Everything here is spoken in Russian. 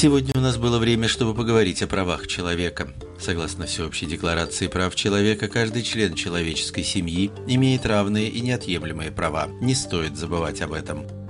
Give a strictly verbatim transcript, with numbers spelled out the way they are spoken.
Сегодня у нас было время, чтобы поговорить о правах человека. Согласно Всеобщей декларации прав человека, каждый член человеческой семьи имеет равные и неотъемлемые права. Не стоит забывать об этом.